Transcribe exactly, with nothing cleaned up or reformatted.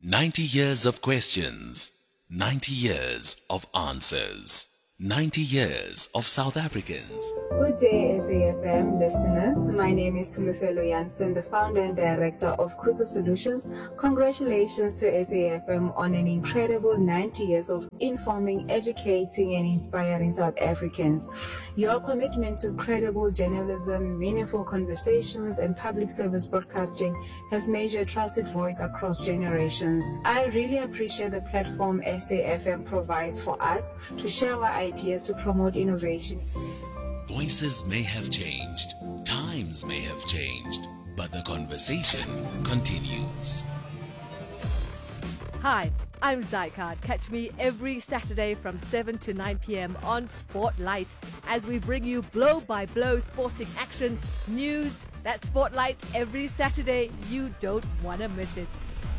ninety years of questions, ninety years of answers, ninety years of South Africans. Good day, S A F M listeners. My name is Tulufelo Jansen, the founder and director of Kuzo Solutions. Congratulations to S A F M on an incredible ninety years of informing, educating, and inspiring South Africans. Your commitment to credible journalism, meaningful conversations, and public service broadcasting has made you a trusted voice across generations. I really appreciate the platform S A F M provides for us to share our ideas to promote innovation. Voices may have changed, times may have changed, but the conversation continues. Hi, I'm Zycard. Catch me every Saturday from seven to nine p.m. on Spotlight as we bring you blow-by-blow sporting action, news. That Spotlight every Saturday. You don't want to miss it.